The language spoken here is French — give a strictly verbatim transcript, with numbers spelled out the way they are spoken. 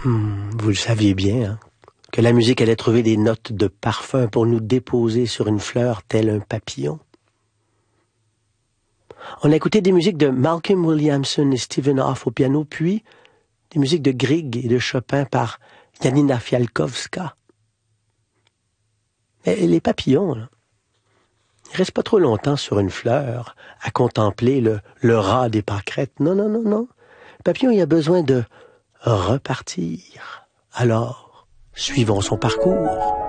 Hmm, vous le saviez bien, hein, que la musique allait trouver des notes de parfum pour nous déposer sur une fleur tel un papillon. On a écouté des musiques de Malcolm Williamson et Stephen Hoff au piano, puis des musiques de Grieg et de Chopin par Janina Fialkowska. Mais les papillons, là, ils restent pas trop longtemps sur une fleur à contempler le, le ras des pâquerettes. Non, non, non, non. Le papillon, il a besoin de repartir. Alors, suivons son parcours.